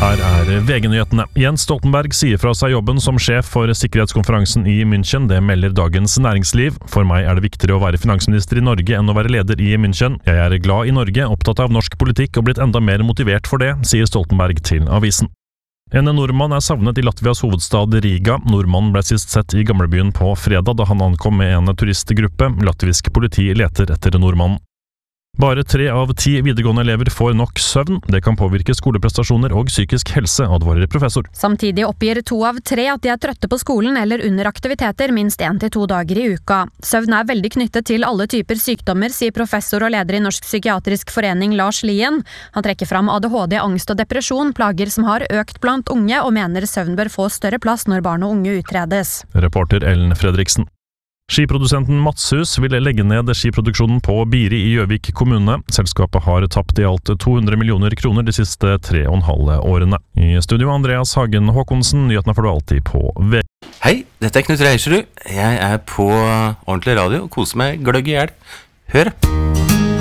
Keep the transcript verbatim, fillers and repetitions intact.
Her er V G-nyhetene. Jens Stoltenberg sier fra seg jobben som sjef for sikkerhetskonferansen i München. Det melder Dagens Næringsliv. For meg er det viktigere å være finansminister i Norge enn å være leder i München. Jeg er glad i Norge, opptatt av norsk politikk og blitt enda mer motivert for det, sier Stoltenberg til avisen. En nordmann er savnet i Latvias hovedstad Riga. Nordmannen ble sist sett i gamlebyen på fredag da han ankom med en turistgruppe. Latvisk politi leter etter nordmannen. Bare tre av ti videregående elever får nok søvn. Det kan påvirke skoleprestasjoner og psykisk helse, advarer professor. Samtidig oppgir to av tre at de er trøtte på skolen eller under aktiviteter minst en til to dager i uka. Søvn er veldig knyttet til alle typer sykdommer, sier professor og leder i Norsk Psykiatrisk Forening Lars Lien. Han trekker fram A D H D, angst og depresjon, plager som har økt blant unge, og mener søvn bør få større plass når barn og unge utredes. Reporter Ellen Fredriksen. Skiprodusenten Matshus vil legge ned skiproduksjonen på Biri i Gjøvik kommune. Selskapet har tapt i alt to hundre millioner kroner de siste tre og en halve årene. I studio Andreas Hagen Håkonsen, nyhetene får du alltid på V G. Hei, dette er Knut Reiserud. Jeg er på ordentlig radio og koser meg gløgg i hjel. Hør!